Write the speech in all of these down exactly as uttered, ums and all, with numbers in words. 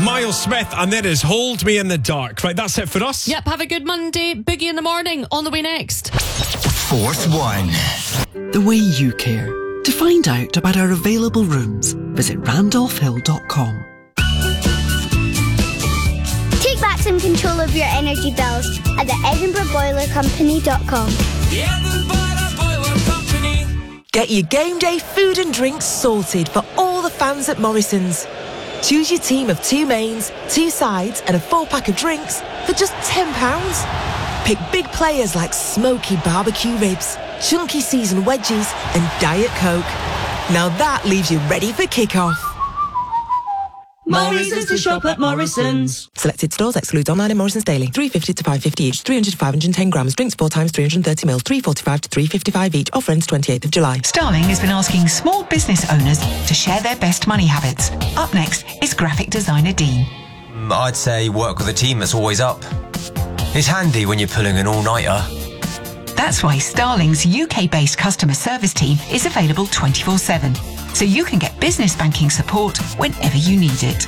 Miles Smith, and there is Hold Me in the Dark. Right, that's it for us. Yep, have a good Monday. Boogie in the Morning on the way next. Fourth one. The way you care. To find out about our available rooms, visit randolph hill dot com. Take back some control of your energy bills at the edinburgh boiler company dot com. The Edinburgh Boiler Company. Get your game day food and drinks sorted for all the fans at Morrison's. Choose your team of two mains, two sides and a four pack of drinks for just ten pounds. Pick big players like smoky barbecue ribs, chunky seasoned wedges and Diet Coke. Now that leaves you ready for kick-off. More reasons to shop at Morrison's. Selected stores excludes online and Morrison's daily. three fifty to five fifty each, three hundred to five hundred ten grams. Drinks four times three hundred thirty mils, three forty-five to three fifty-five each. Offer ends twenty-eighth of July. Starling has been asking small business owners to share their best money habits. Up next is graphic designer Dean. I'd say work with a team that's always up. It's handy when you're pulling an all-nighter. That's why Starling's U K-based customer service team is available twenty-four seven. So you can get business banking support whenever you need it.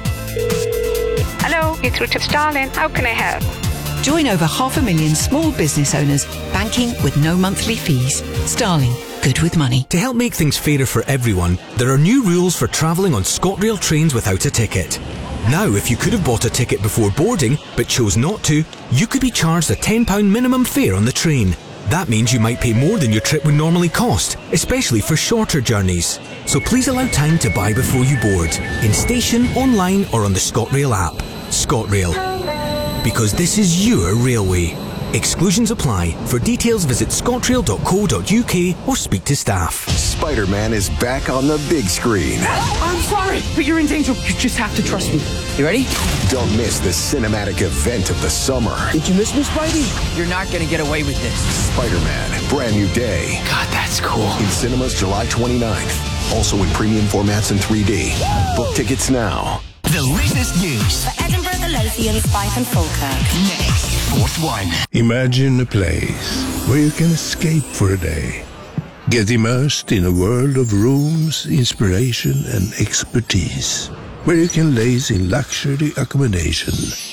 Hello, it's Richard Starling. How can I help? Join over half a million small business owners banking with no monthly fees. Starling, good with money. To help make things fairer for everyone, there are new rules for travelling on ScotRail trains without a ticket. Now, if you could have bought a ticket before boarding but chose not to, you could be charged a ten pounds minimum fare on the train. That means you might pay more than your trip would normally cost, especially for shorter journeys. So please allow time to buy before you board, in station, online or on the ScotRail app. ScotRail. Because this is your railway. Exclusions apply. For details, visit scotrail dot co dot uk or speak to staff. Spider-Man is back on the big screen. I'm sorry, but you're in danger. You just have to trust me. You ready? Don't miss the cinematic event of the summer. Did you miss me, Spidey? You're not going to get away with this. Spider-Man, Brand New Day. God, that's cool. In cinemas July twenty-ninth. Also in premium formats in three D. Book tickets now. The latest news for Edinburgh, the Lothians, Fife and Falkirk. Next, fourth one. Imagine a place where you can escape for a day. Get immersed in a world of rooms, inspiration and expertise. Where you can laze in luxury accommodation.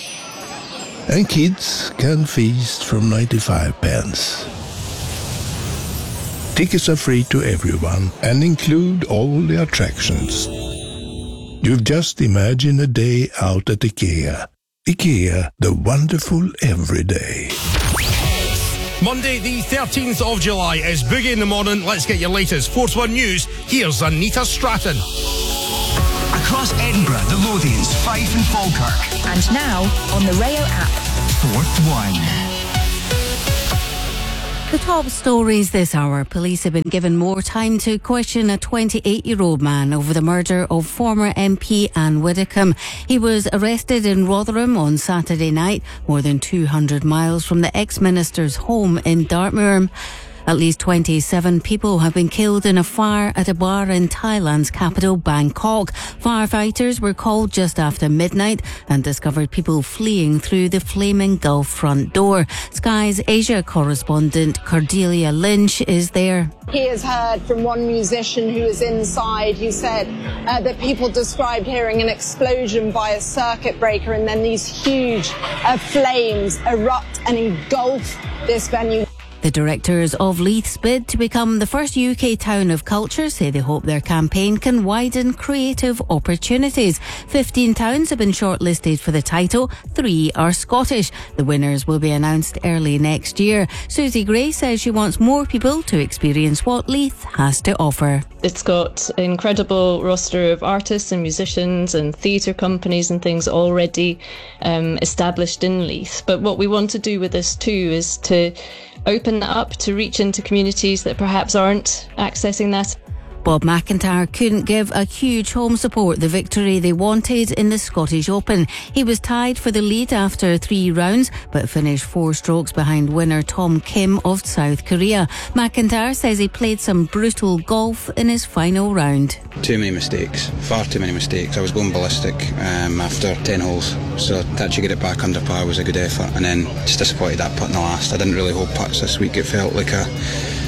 And kids can feast from ninety-five pence. Tickets are free to everyone and include all the attractions. You've just imagined a day out at IKEA. IKEA, the wonderful everyday. Monday the thirteenth of July is Boogie in the Morning. Let's get your latest Fourth One news. Here's Anita Stratton. Across Edinburgh, the Lothians, Fife and Falkirk. And now on the Rayo app. Fourth One. The top stories this hour. Police have been given more time to question a twenty-eight-year-old man over the murder of former M P Anne Widdecombe. He was arrested in Rotherham on Saturday night, more than two hundred miles from the ex-minister's home in Dartmoor. At least twenty-seven people have been killed in a fire at a bar in Thailand's capital, Bangkok. Firefighters were called just after midnight and discovered people fleeing through the flaming Gulf front door. Sky's Asia correspondent Cordelia Lynch is there. He has heard from one musician who was inside who said uh, that people described hearing an explosion by a circuit breaker and then these huge uh, flames erupt and engulf this venue. The directors of Leith's bid to become the first U K town of culture say they hope their campaign can widen creative opportunities. Fifteen towns have been shortlisted for the title. Three are Scottish. The winners will be announced early next year. Susie Gray says she wants more people to experience what Leith has to offer. It's got an incredible roster of artists and musicians and theatre companies and things already um, established in Leith. But what we want to do with this too is to open that up to reach into communities that perhaps aren't accessing that. Bob McIntyre couldn't give a huge home support the victory they wanted in the Scottish Open. He was tied for the lead after three rounds, but finished four strokes behind winner Tom Kim of South Korea. McIntyre says he played some brutal golf in his final round. Too many mistakes, far too many mistakes. I was going ballistic um, after ten holes, so to actually get it back under par was a good effort, and then just disappointed that putt in the last. I didn't really hold putts this week. It felt like a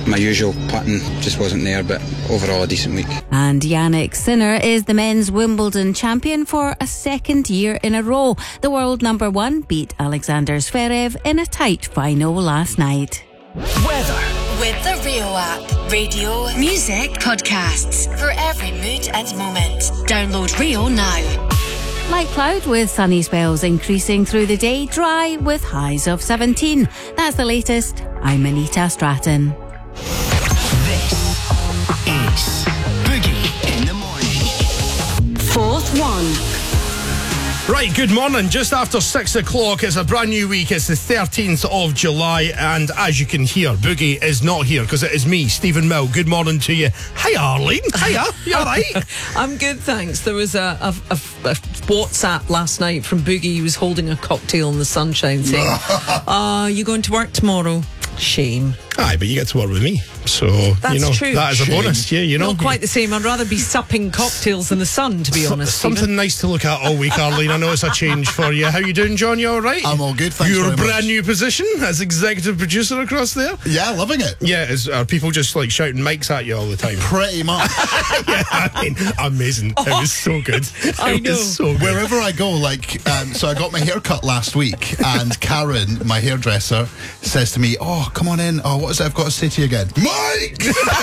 My usual pattern just wasn't there, but overall a decent week. And Yannick Sinner is the men's Wimbledon champion for a second year in a row. The world number one beat Alexander Zverev in a tight final last night. Weather. With the Rio app. Radio, music, podcasts. For every mood and moment. Download Rio now. Light cloud with sunny spells increasing through the day, dry with highs of seventeen. That's the latest. I'm Anita Stratton. This is Boogie in the Morning. Fourth one. Right, good morning. Just after six o'clock, it's a brand new week. It's the thirteenth of July, and as you can hear, Boogie is not here because it is me, Stephen Mill. Good morning to you. Hi, Arlene. Hiya. You all right? I'm good, thanks. There was a, a, a, a WhatsApp last night from Boogie. He was holding a cocktail in the sunshine saying, "Ah, uh, you going to work tomorrow?" Shame. Aye, but you get to work with me. So, That's you know, true. that is a Shame. bonus. Yeah, you know. Not quite the same. I'd rather be supping cocktails in the sun, to be So- honest. Something Stephen. nice to look at all week, Arlene. I know it's a change for you. How you doing, John? You all right? I'm all good, thanks Your very brand much. new position as executive producer across there? Yeah, loving it. Yeah, is, are people just like shouting mics at you all the time? Pretty much. Yeah, I mean, amazing. It was so good. I It know. was so good. Wherever I go, like, um, so I got my hair cut last week, and Karen, my hairdresser, says to me, "Oh, come on in. Oh, what is it I've got to say to you again?" Mike!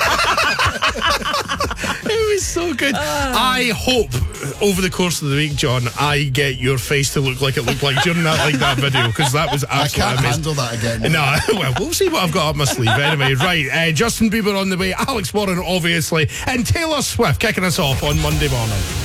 It was so good. I hope over the course of the week, John, I get your face to look like it looked like during that like that video, because that was I absolutely can't amazing. handle that again. No, well, we'll see what I've got up my sleeve. Anyway, right, uh, Justin Bieber on the way, Alex Warren, obviously, and Taylor Swift kicking us off on Monday morning.